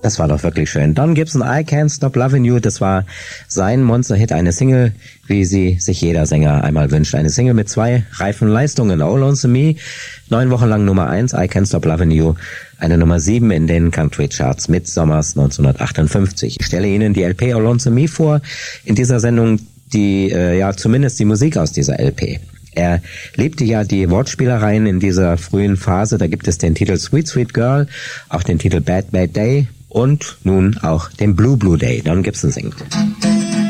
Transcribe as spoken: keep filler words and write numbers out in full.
Das war doch wirklich schön. Don Gibson, I Can't Stop Loving You, das war sein Monster-Hit, eine Single, wie sie sich jeder Sänger einmal wünscht. Eine Single mit zwei reifen Leistungen. Oh Lonesome Me, neun Wochen lang Nummer eins, I Can't Stop Loving You, eine Nummer sieben in den Country Charts mit Sommers neunzehnhundertachtundfünfzig. Ich stelle Ihnen die L P Oh Lonesome Me vor, in dieser Sendung die, äh, ja, zumindest die Musik aus dieser L P. Er liebte ja die Wortspielereien in dieser frühen Phase. Da gibt es den Titel Sweet Sweet Girl, auch den Titel Bad Bad Day und nun auch den Blue Blue Day. Don Gibson singt.